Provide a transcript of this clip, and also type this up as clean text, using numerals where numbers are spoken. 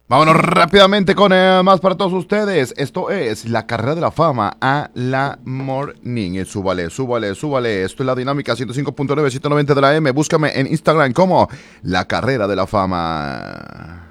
Vámonos rápidamente con más para todos ustedes. Esto es la carrera de la fama a la morning. Súbale, súbale, súbale. Esto es la dinámica 105.9, 190 de la M. Búscame en Instagram como la carrera de la fama.